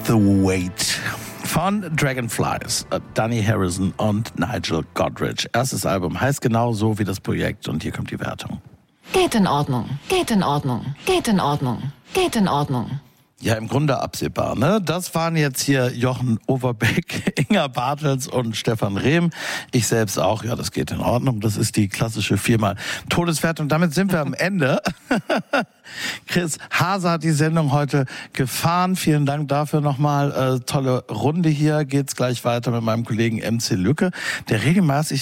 The Weight von Dragonflies, Danny Harrison und Nigel Godrich. Erstes Album heißt genau so wie das Projekt und hier kommt die Wertung. Geht in Ordnung, geht in Ordnung, geht in Ordnung, geht in Ordnung. Ja, im Grunde absehbar, ne? Das waren jetzt hier Jochen Overbeck, Inga Bartels und Stefan Rehm. Ich selbst auch, ja, das geht in Ordnung. Das ist die klassische 4-mal Todeswertung. Damit sind wir am Ende. Chris Hase hat die Sendung heute gefahren. Vielen Dank dafür nochmal. Tolle Runde hier. Geht's gleich weiter mit meinem Kollegen MC Lücke, der regelmäßig